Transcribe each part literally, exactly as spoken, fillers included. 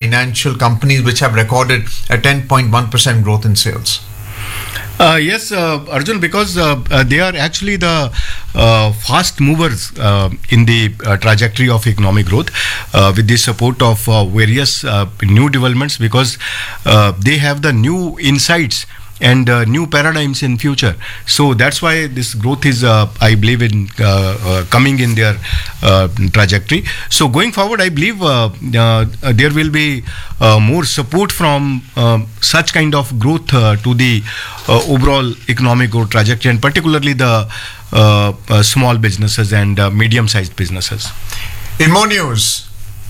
financial companies which have recorded a ten point one percent growth in sales? Uh, yes, uh, Arjun, because uh, uh, they are actually the uh, fast movers uh, in the uh, trajectory of economic growth uh, with the support of uh, various uh, new developments, because uh, they have the new insights and uh, new paradigms in future. So that's why this growth is, uh, I believe, in uh, uh, coming in their uh, trajectory. So going forward, I believe uh, uh, there will be uh, more support from uh, such kind of growth uh, to the uh, overall economic growth trajectory, and particularly the uh, uh, small businesses and uh, medium-sized businesses. In more news,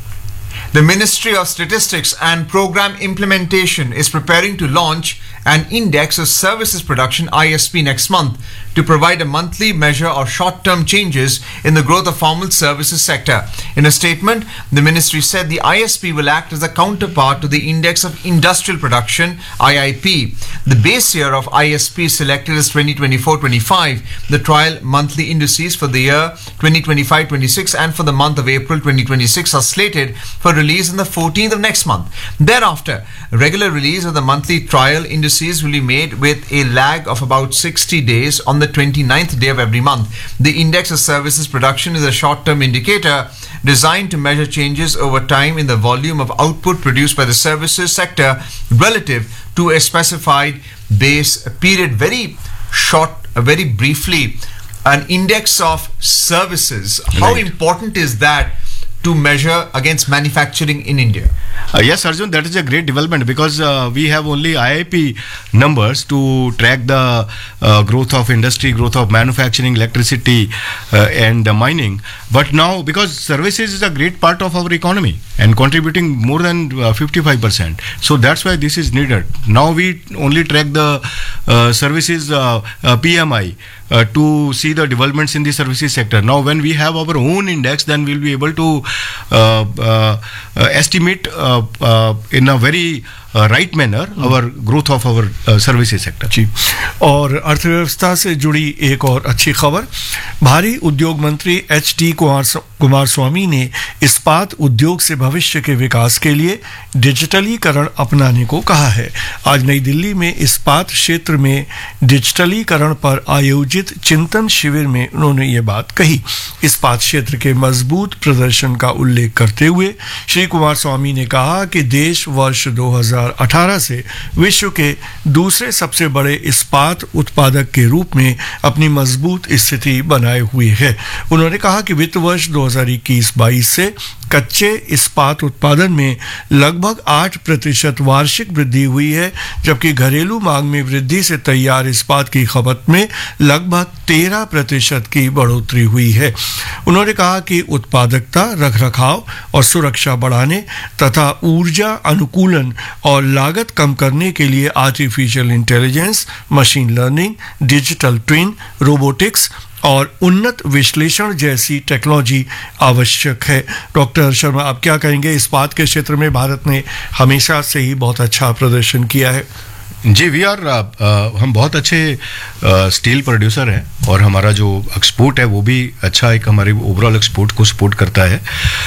the Ministry of Statistics and Program Implementation is preparing to launch an Index of Services Production I S P next month to provide a monthly measure of short-term changes in the growth of formal services sector. In a statement, the ministry said the I S P will act as a counterpart to the Index of Industrial Production I I P. The base year of I S P selected is twenty twenty-four twenty-five. The trial monthly indices for the year twenty twenty-five twenty-six and for the month of April twenty twenty-six are slated for release on the fourteenth of next month. Thereafter, regular release of the monthly trial indices will be made with a lag of about sixty days on the twenty-ninth day of every month. The Index of Services Production is a short-term indicator designed to measure changes over time in the volume of output produced by the services sector relative to a specified base period. Very short, uh, very briefly, an index of services. How Right. important is that to measure against manufacturing in India? Uh, yes, Arjun, that is a great development, because uh, we have only I I P numbers to track the uh, growth of industry, growth of manufacturing, electricity, uh, and uh, mining. But now, because services is a great part of our economy and contributing more than uh, fifty-five percent, so that's why this is needed. Now we only track the uh, services uh, uh, P M I uh, to see the developments in the services sector. Now, when we have our own index, then we'll be able to uh, uh, uh, estimate uh, uh, in a very uh, right manner our growth of our uh, services sector. जी, और अर्थव्यवस्था से जुड़ी एक और अच्छी खबर, भारी उद्योग मंत्री एच डी कुमार स्वामी ने इस्पात उद्योग से भविष्य के विकास के लिए डिजिटलीकरण अपनाने को कहा है। आज नई दिल्ली में इस्पात क्षेत्र में डिजिटलीकरण पर आयोजित चिंतन शिविर में उन्होंने ये बात कही। इस्पात क्षेत्र के मजबूत प्रदर्शन का उल्लेख करते हुए श्री कुमार स्वामी ने कहा कि देश वर्ष दो हज़ार अठारह से विश्व के दूसरे सबसे बड़े इस्पात उत्पादक के रूप में अपनी मजबूत स्थिति बनाए हुए है। उन्होंने कहा कि वित्त वर्ष दो हज़ार इक्कीस बाईस से कच्चे इस्पात उत्पादन में लगभग आठ प्रतिशत वार्षिक वृद्धि हुई है, जबकि घरेलू मांग में वृद्धि से तैयार इस्पात की खपत में लगभग तेरह प्रतिशत की बढ़ोतरी हुई है। उन्होंने कहा कि उत्पादकता, रखरखाव और सुरक्षा बढ़ाने तथा ऊर्जा अनुकूलन और लागत कम करने के लिए artificial intelligence, machine learning, digital twin, robotics और उन्नत विश्लेषण जैसी टेक्नोलॉजी आवश्यक है। डॉक्टर शर्मा, आप क्या कहेंगे? इस्पात के क्षेत्र में भारत ने हमेशा से ही बहुत अच्छा प्रदर्शन किया है। जी, वी आर हम बहुत अच्छे स्टील प्रोड्यूसर हैं, और हमारा जो एक्सपोर्ट है वो भी अच्छा, एक हमारे ओवरऑल एक्सपोर्ट को सपोर्ट करता है।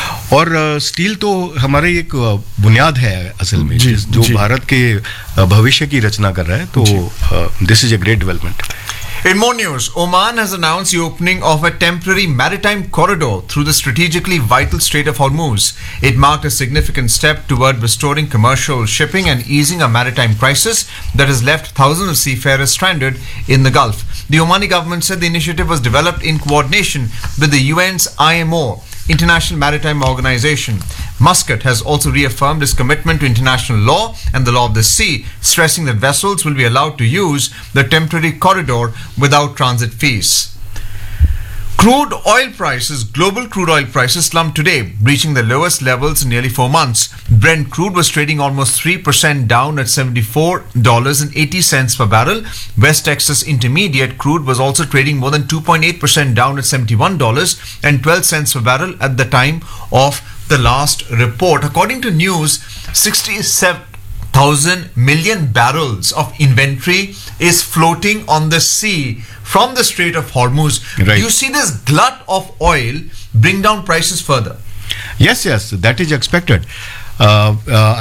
और स्टील तो हमारे एक बुनियाद है असल में, जी, जो जी. भारत के भविष्य की रचना कर रहा है। तो this is a great development. In more news, Oman has announced the opening of a temporary maritime corridor through the strategically vital Strait of Hormuz. It marked a significant step toward restoring commercial shipping and easing a maritime crisis that has left thousands of seafarers stranded in the Gulf. The Omani government said the initiative was developed in coordination with the U N's I M O, International Maritime Organization. Muscat has also reaffirmed its commitment to international law and the law of the sea, stressing that vessels will be allowed to use the temporary corridor without transit fees. Crude oil prices, global crude oil prices slumped today, reaching the lowest levels in nearly four months. Brent crude was trading almost three percent down at seventy-four dollars and eighty cents per barrel. West Texas Intermediate crude was also trading more than two point eight percent down at seventy-one dollars and twelve cents per barrel at the time of the last report. According to news, sixty-seven thousand million barrels of inventory is floating on the sea from the Strait of Hormuz. Right. Do you see this glut of oil bring down prices further? Yes, yes, that is expected. Uh, uh,